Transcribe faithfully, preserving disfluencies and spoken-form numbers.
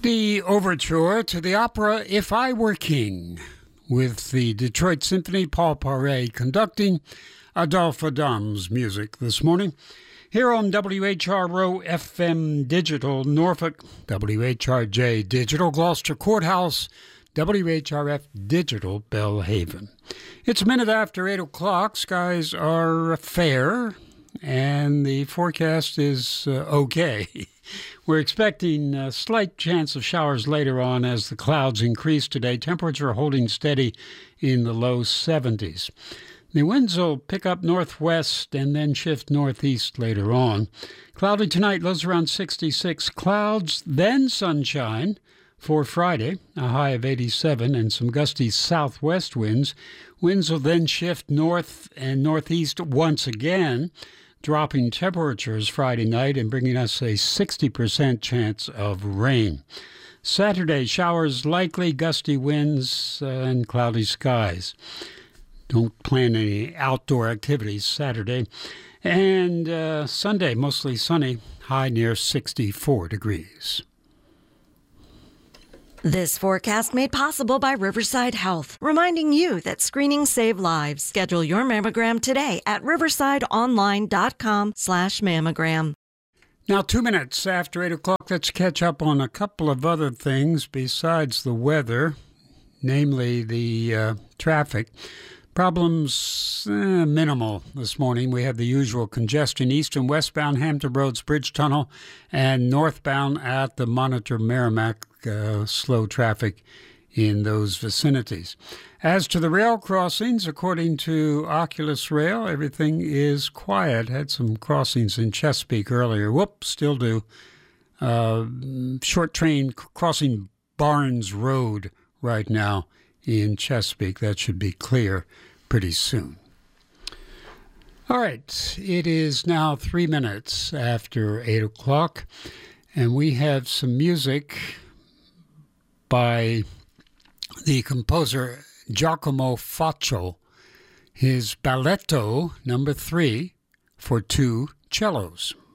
The overture to the opera If I Were King, with the Detroit Symphony, Paul Paré conducting, Adolphe Adam's music this morning. Here on W H R O F M Digital, Norfolk, W H R J Digital, Gloucester Courthouse, W H R F Digital, Belhaven. It's a minute after eight o'clock. Skies are fair, and the forecast is uh, okay. We're expecting a slight chance of showers later on as the clouds increase today. Temperature holding steady in the low seventies. The winds will pick up northwest and then shift northeast later on. Cloudy tonight, lows around sixty-six. Clouds, then sunshine for Friday, a high of eighty-seven, and some gusty southwest winds. Winds will then shift north and northeast once again, dropping temperatures Friday night and bringing us a sixty percent chance of rain. Saturday, showers likely, gusty winds, uh, and cloudy skies. Don't plan any outdoor activities Saturday. And uh, Sunday, mostly sunny, high near sixty-four degrees. This forecast made possible by Riverside Health, reminding you that screenings save lives. Schedule your mammogram today at riversideonline.com slash mammogram. Now, two minutes after eight o'clock, let's catch up on a couple of other things besides the weather, namely the uh, traffic. Problems eh, minimal this morning. We have the usual congestion east and westbound Hampton Roads Bridge Tunnel and northbound at the Monitor Merrimack. Uh, slow traffic in those vicinities. As to the rail crossings, according to Oculus Rail, everything is quiet. Had some crossings in Chesapeake earlier. Whoop, still do. Uh, short train crossing Barnes Road right now in Chesapeake. That should be clear pretty soon. All right, it is now three minutes after eight o'clock, and we have some music by the composer Giacomo Faccio, his Balletto number three for two cellos.